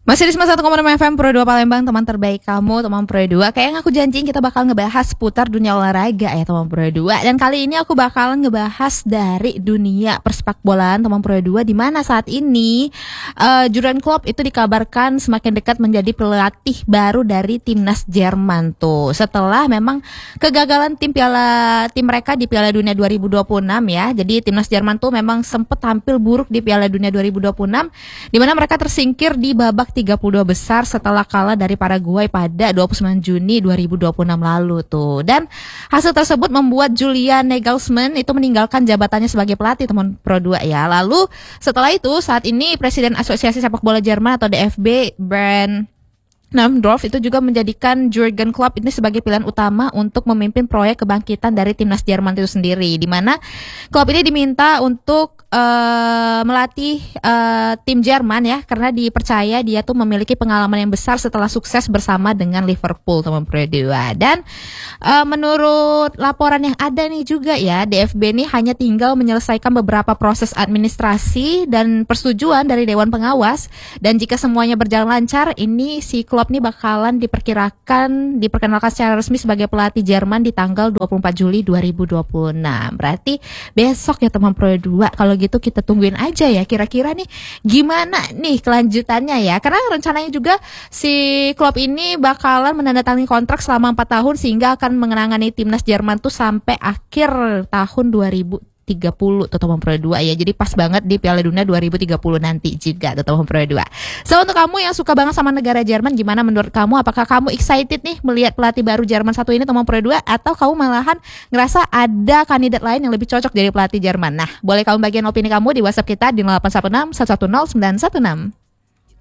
Masih di 91,6 FM Pro 2 Palembang, teman terbaik kamu, teman Pro 2. Kayak yang aku janjiin kita bakal ngebahas seputar dunia olahraga ya teman Pro 2. Dan kali ini aku bakalan ngebahas dari dunia persepak bolaan teman Pro 2, di mana saat ini Jurgen Klopp itu dikabarkan semakin dekat menjadi pelatih baru dari timnas Jerman tuh. Setelah memang kegagalan tim mereka di Piala Dunia 2026 ya. Jadi timnas Jerman tuh memang sempat tampil buruk di Piala Dunia 2026, di mana mereka tersingkir di babak 32 besar setelah kalah dari Paraguay pada 29 Juni 2026 lalu tuh. Dan hasil tersebut membuat Julian Nagelsmann itu meninggalkan jabatannya sebagai pelatih teman Pro 2 ya. Lalu setelah itu saat ini Presiden Asosiasi Sepak Bola Jerman atau DFB, Bernd Namdorf, itu juga menjadikan Jurgen Klopp ini sebagai pilihan utama untuk memimpin proyek kebangkitan dari timnas Jerman itu sendiri, di mana Klopp ini diminta untuk melatih tim Jerman ya, karena dipercaya dia tuh memiliki pengalaman yang besar setelah sukses bersama dengan Liverpool teman Pro 2. Dan menurut laporan yang ada nih juga ya, DFB ini hanya tinggal menyelesaikan beberapa proses administrasi dan persetujuan dari Dewan Pengawas, dan jika semuanya berjalan lancar, ini si Klopp nih bakalan diperkenalkan secara resmi sebagai pelatih Jerman di tanggal 24 Juli 2026. Berarti besok ya teman Pro 2. Kalau gitu kita tungguin aja ya kira-kira nih gimana nih kelanjutannya ya. Karena rencananya juga si Klopp ini bakalan menandatangani kontrak selama 4 tahun sehingga akan mengenangani timnas Jerman tuh sampai akhir tahun 2030 tuh teman Pro 2 ya. Jadi pas banget di Piala Dunia 2030 nanti juga tuh teman Pro 2. So untuk kamu yang suka banget sama negara Jerman, gimana menurut kamu? Apakah kamu excited nih melihat pelatih baru Jerman satu ini teman Pro 2, atau kamu malahan ngerasa ada kandidat lain yang lebih cocok jadi pelatih Jerman? Nah, boleh kamu bagian opini kamu di WhatsApp kita di 0816 110 916.